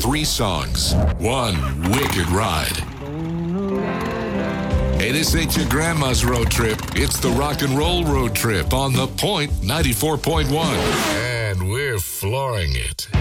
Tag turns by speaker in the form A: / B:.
A: 3 songs, 1 wicked ride. Hey, this ain't your grandma's road trip. It's the rock and roll road trip on The Point 94.1. And we're flooring it.